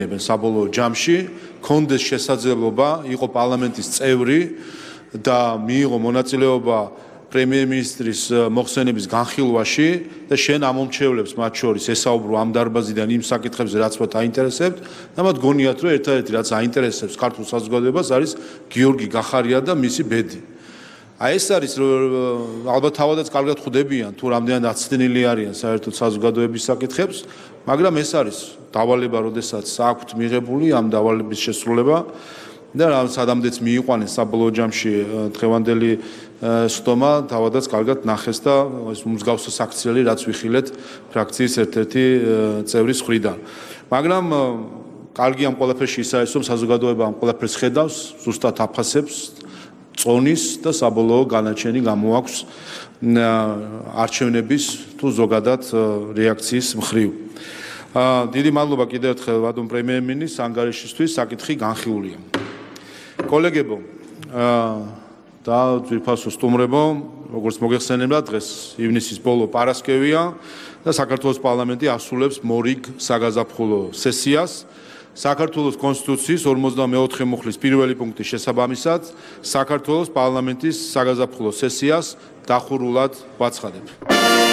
საბოლოო ჯამში კონდეს შესაძლებლობა იყო პარლამენტის წევრი და მიიღო მონაწილეობა პრემიერ-მინისტრის მოხსენების განხილვაში და შენ ამომრჩევლებს მათ შორის ესაუბრო ამ დარბაზიდან იმ საკითხებზე რაც მათ აინტერესებთ და მათ გონიათ რომ ერთადერთი რაც აინტერესებს ქართულ საზოგადოებას არის გიორგი გახარია და მისი ბედი. აი ეს არის ალბათ თავადაც კარგად ხვდებიან თუ რამდენად აცდენილი არიან საერთოდ საზოგადოების საკითხებს, მაგრამ ეს არის დავალება, როდესაც აქვთ მიღებული ამ დავალების შესრულება და სადამდეც მიიყვანეს საბოლოო ჯამში დღევანდელი სტომა თავადაც კარგად ნახეს და ეს მსგავსი საქციელი რაც ვიხილეთ ფრაქციის ერთ-ერთი წევრის მხრიდან. მაგრამ კარგი ამ ყველაფერში ის არის რომ საზოგადოება ამ ყველაფერს ხედავს, ზუსტად აფასებს წონის და საბოლოო განაჩენი გამოაქვს არჩევნების თუ ზოგადად რეაქციის მხრივ. დიდი მადლობა კიდევ ერთხელ ვადომ პრემიერ-მინისტრს ანგარიშისთვის, საკითხი განხილულია. კოლეგებო და ძვირფასო სტუმრებო, როგორც მოგეხსენებათ, დღეს ივნისის ბოლო პარასკევია და საქართველოს პარლამენტი ასრულებს მორიგ საგაზაფხულო სესიას. საქართველოს კონსტიტუციის 54 მუხლის პირველი პუნქტის შესაბამისად საქართველოს პარლამენტის საგაზაფხულო სესიას დახურულად ვაცხადებ.